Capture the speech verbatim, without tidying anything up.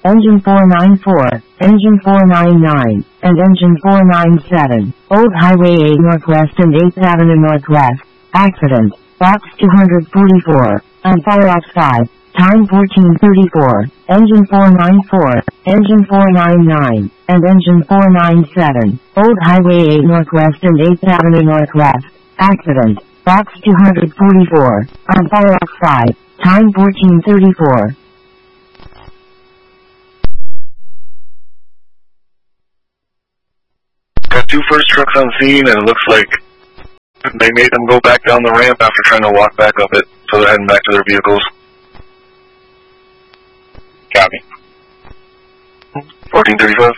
engine four ninety-four, engine four ninety-nine, and engine four ninety-seven, Old Highway eight Northwest and eighth Avenue Northwest. Accident, box two forty-four, on fire outside, time fourteen thirty-four, engine four ninety-four, engine four ninety-nine, and engine four ninety-seven, Old Highway eight Northwest and eighth Avenue Northwest. Accident, box two forty-four, on fire outside, time fourteen thirty-four. Got two first trucks on scene, and it looks like they made them go back down the ramp after trying to walk back up it, so they're heading back to their vehicles. Copy. fourteen thirty-five.